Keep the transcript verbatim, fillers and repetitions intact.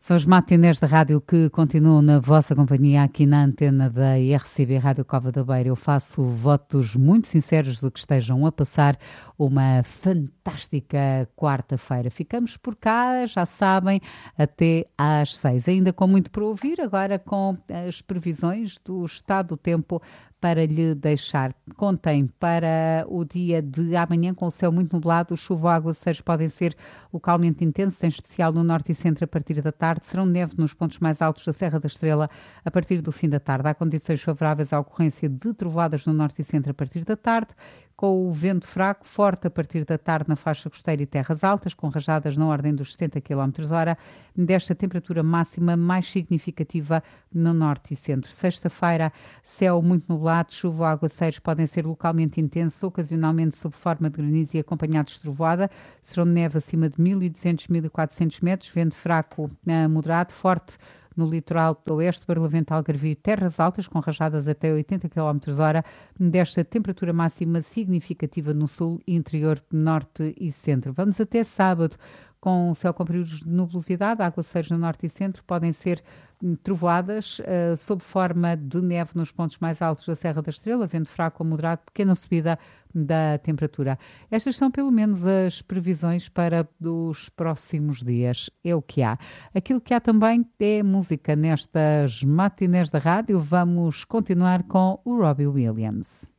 São os matinés da rádio que continuam na vossa companhia aqui na antena da R C B Rádio Cova da Beira. Eu faço votos muito sinceros de que estejam a passar uma fantástica quarta-feira. Ficamos por cá, já sabem, até às seis. Ainda com muito para ouvir, agora com as previsões do estado do tempo para lhe deixar. Contem para o dia de amanhã com o céu muito nublado, chuva ou aguaceiros podem ser localmente intensos, em especial no norte e centro a partir da tarde. Serão neve nos pontos mais altos da Serra da Estrela a partir do fim da tarde. Há condições favoráveis à ocorrência de trovoadas no norte e centro a partir da tarde, com o vento fraco, forte a partir da tarde na faixa costeira e terras altas, com rajadas na ordem dos setenta quilómetros hora, desta temperatura máxima mais significativa no norte e centro. Sexta-feira, céu muito nublado, chuva ou aguaceiros podem ser localmente intensos, ocasionalmente sob forma de granizo e acompanhados de trovoada. Serão neve acima de mil e duzentos a mil e quatrocentos metros, vento fraco a moderado, forte no litoral oeste, Barlavento, Algarvio e terras altas, com rajadas até oitenta quilómetros hora, desta temperatura máxima significativa no sul, interior, norte e centro. Vamos até sábado, com céu com períodos de nubosidade, aguaceiros no norte e centro, podem ser trovoadas, uh, sob forma de neve nos pontos mais altos da Serra da Estrela, vento fraco a moderado, pequena subida da temperatura. Estas são pelo menos as previsões para os próximos dias. É o que há. Aquilo que há também é música nestas matinés da rádio. Vamos continuar com o Robbie Williams.